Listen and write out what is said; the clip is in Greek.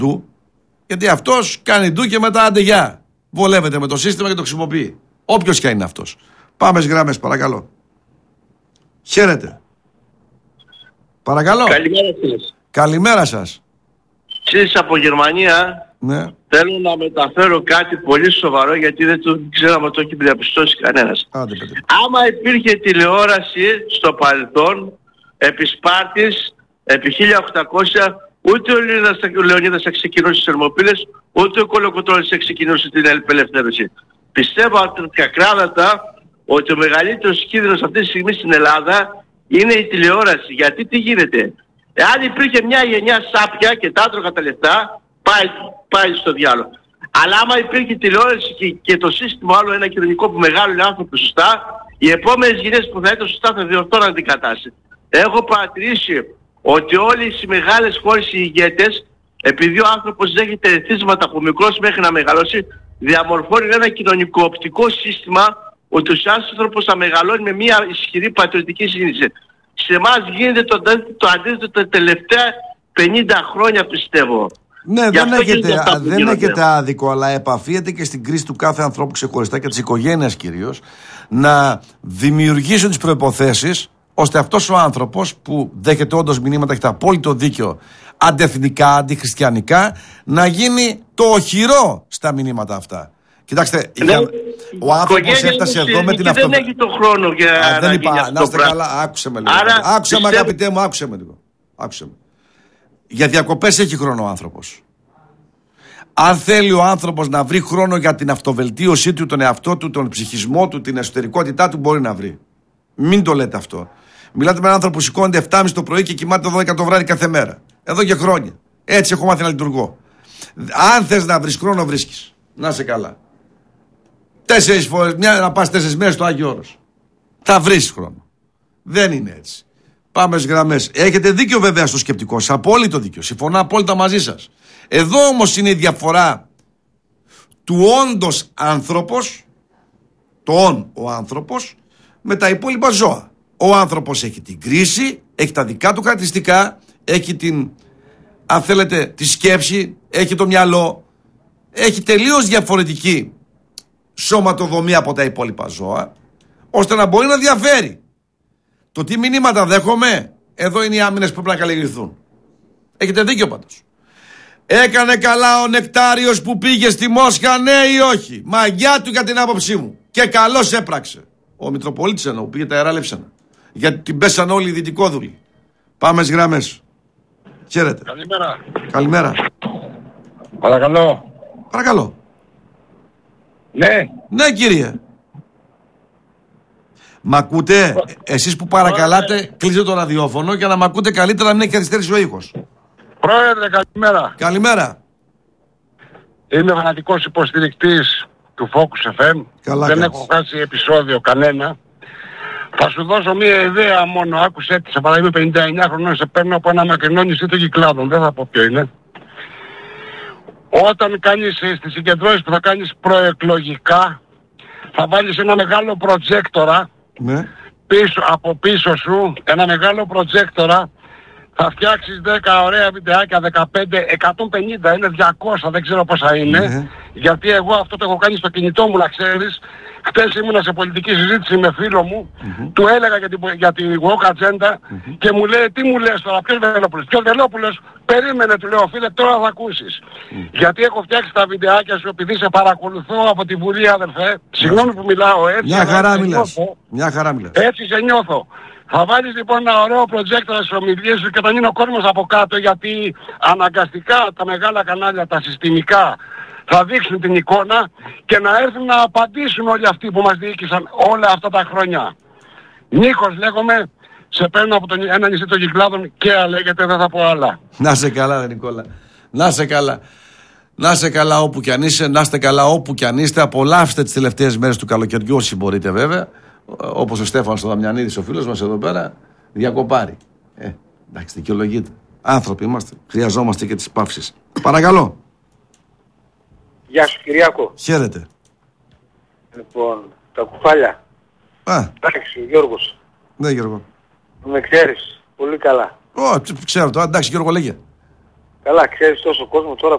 ντου, γιατί αυτός κάνει ντου και μετά άντε γεια. Βολεύεται με το σύστημα και το χρησιμοποιεί. Όποιος και είναι αυτός. Πάμε στις γραμμές, παρακαλώ. Χαίρετε. Παρακαλώ. Καλημέρα σας. Καλημέρα σας. Εσείς από Γερμανία, Ναι. θέλω να μεταφέρω κάτι πολύ σοβαρό, γιατί δεν το ξέραμε, το έχει διαπιστώσει κανένας. Άντε, παιδί. Άμα υπήρχε τηλεόραση στο παρελθόν, επί Σπάρτης, επί 1800, ούτε ο Λεωνίδας θα ξεκινούσε τις Θερμοπύλες, ούτε ο Κολοκοτρώνης θα ξεκινούσε την απελευθέρωση. Πιστεύω ακράδαντα ότι ο μεγαλύτερος κίνδυνος αυτή τη στιγμή στην Ελλάδα είναι η τηλεόραση. Γιατί τι γίνεται? Εάν υπήρχε μια γενιά σάπια και τα άτρωγα τα λεφτά, πάει στο διάλογο. Αλλά άμα υπήρχε τηλεόραση και το σύστημα άλλο ένα κοινωνικό που μεγάλωνε άνθρωποι σωστά, οι επόμενες γενιές που θα ήταν σωστά θα διορθώναν την κατάσταση. Έχω παρατηρήσει ότι όλες οι μεγάλες χώρες, οι ηγέτες, επειδή ο άνθρωπος δέχεται ερεθίσματα από μικρός μέχρι να μεγαλώσει, διαμορφώνει ένα κοινωνικό-οπτικό σύστημα ότι ο άνθρωπος θα μεγαλώνει με μια ισχυρή πατριωτική σύνδεση. Σε εμάς γίνεται το αντίθετο τα τελευταία 50 χρόνια, πιστεύω. Ναι, δεν έχετε άδικο, αλλά επαφίεται και στην κρίση του κάθε ανθρώπου ξεχωριστά και της οικογένειας κυρίως, να δημιουργήσουν τις προϋποθέσεις ώστε αυτός ο άνθρωπος που δέχεται όντως μηνύματα, έχει το απόλυτο δίκιο, αντεθνικά, αντιχριστιανικά, να γίνει το οχυρό στα μηνύματα αυτά. Κοιτάξτε, ο άνθρωπος έφτασε εδώ με την αυτοβελτίωση. Δεν έχει το χρόνο για να γίνει αυτό. Να είστε καλά, άκουσε με λίγο. Άκουσε με, αγαπητέ μου, άκουσε με λίγο. Για διακοπές έχει χρόνο ο άνθρωπος. Αν θέλει ο άνθρωπος να βρει χρόνο για την αυτοβελτίωσή του, τον εαυτό του, τον ψυχισμό του, την εσωτερικότητά του, μπορεί να βρει. Μην το λέτε αυτό. Μιλάτε με έναν άνθρωπο που σηκώνεται 7.30 το πρωί και κοιμάται 12 το βράδυ κάθε μέρα. Εδώ και χρόνια. Έτσι έχω μάθει να λειτουργώ. Αν θες να βρεις χρόνο, βρίσκεις. Να είσαι καλά. 4 φορές, να πας 4 μέρες στο Άγιο Όρος. Θα βρεις χρόνο. Δεν είναι έτσι. Πάμε στις γραμμές. Έχετε δίκιο βέβαια στο σκεπτικό σας. Απόλυτο δίκιο. Συμφωνώ απόλυτα μαζί σας. Εδώ όμως είναι η διαφορά του όντως άνθρωπος, ο άνθρωπος, με τα υπόλοιπα ζώα. Ο άνθρωπος έχει την κρίση, έχει τα δικά του χαρακτηριστικά, έχει την, αν θέλετε, τη σκέψη, έχει το μυαλό, έχει τελείως διαφορετική σωματοδομία από τα υπόλοιπα ζώα, ώστε να μπορεί να διαφέρει. Το τι μηνύματα δέχομαι, εδώ είναι οι άμυνες που πρέπει να καλλιεργηθούν. Έχετε δίκιο πάντως. Έκανε καλά ο Νεκτάριος που πήγε στη Μόσχα, ναι ή όχι? Μαγιά του για την άποψή μου. Και καλώς έπραξε. Ο Μητροπολίτης εννοώ, που πήγε τα Ιερά Λεύσανα. Γιατί την πέσαν όλοι οι δυτικόδουλοι. Πάμε στις γραμμές. Χαίρετε. Καλημέρα. Καλημέρα. Παρακαλώ. Παρακαλώ. Ναι. Ναι, κύριε. Μ' ακούτε? Εσείς που παρακαλάτε, κλείστε το ραδιόφωνο για να μ' ακούτε καλύτερα, να μην έχει καθυστέρηση ο ήχος. Πρόεδρε, καλημέρα. Καλημέρα. Είμαι φανατικός υποστηρικτής του Focus FM. Καλά, δεν κάτσε. έχω χάσει επεισόδιο κανένα. Θα σου δώσω μια ιδέα μόνο. Άκουσε τη. Σε παράδειγμα, 59 χρονών, σε παίρνω από ένα μακρινό νησί των Κυκλάδων. Δεν θα πω ποιο είναι. Όταν κάνεις στις συγκεντρώσεις που θα κάνεις προεκλογικά, θα βάλεις ένα μεγάλο προτζέκτορα, Ναι. από πίσω σου, ένα μεγάλο προτζέκτορα. Θα φτιάξεις 10 ωραία βιντεάκια, 15, 150, είναι 200, δεν ξέρω πόσα είναι. Ναι. Γιατί εγώ αυτό το έχω κάνει στο κινητό μου, να ξέρεις. Χτες ήμουνα σε πολιτική συζήτηση με φίλο μου, του έλεγα για την woke agenda και μου λέει, τι μου λες τώρα, ποιος Βελόπουλος? Περίμενε, του λέω, φίλε, τώρα θα ακούσεις. Γιατί έχω φτιάξει τα βιντεάκια σου, επειδή σε παρακολουθώ από τη Βουλή, αδερφέ. Συγγνώμη που μιλάω έτσι. Μια χαρά μιλάς. Μια χαρά μιλάς. Έτσι σε νιώθω. Θα βάλεις λοιπόν ένα ωραίο προτζέκτορα στις ομιλίες σου και θα είναι ο κόσμος από κάτω, γιατί αναγκαστικά τα μεγάλα κανάλια, τα συστημικά, θα δείξουν την εικόνα και να έρθουν να απαντήσουν όλοι αυτοί που μας διοίκησαν όλα αυτά τα χρόνια. Νίκος λέγομαι, σε παίρνω από ένα νησί των Κυκλάδων και λέγεται, δεν θα πω άλλα. Να σε καλά, Νικόλα. Να σε καλά. Να σε καλά όπου κι αν είσαι, να είστε καλά όπου κι αν είστε. Απολαύστε τις τελευταίες μέρες του καλοκαιριού όσοι μπορείτε βέβαια. Όπως ο Στέφανος ο Δαμιανίδης, ο φίλος μας εδώ πέρα, διακοπάρει. Εντάξει, δικαιολογείται. Άνθρωποι είμαστε. Χρειαζόμαστε και τις παύσεις. Παρακαλώ. Γεια σου, Κυριάκο. Χαίρετε. Λοιπόν, τα κουφάλια. Εντάξει, ο Γιώργος. Ναι, Γιώργο. Με ξέρεις πολύ καλά. Ξέρω το. Εντάξει, Γιώργο, λέγε. Καλά, ξέρεις τόσο κόσμο τώρα